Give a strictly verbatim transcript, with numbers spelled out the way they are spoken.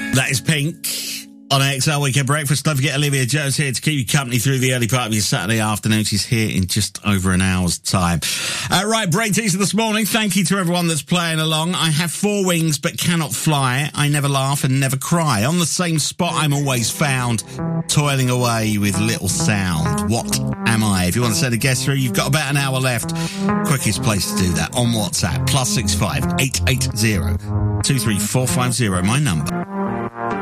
That is Pink on A X L Weekend Breakfast. Don't forget Olivia Jones here to keep you company through the early part of your Saturday afternoon. She's here in just over an hour's time. Uh, right, break teaser this morning. Thank you to everyone that's playing along. I have four wings but cannot fly. I never laugh and never cry. On the same spot I'm always found, toiling away with little sound. What am I? If you want to send a guess through, you've got about an hour left. Quickest place to do that on WhatsApp. Plus six five eight eight zero two three four five zero. My number.